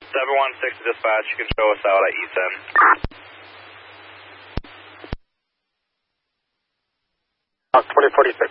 716 dispatch, you can show us out at E10. Hawk 2046.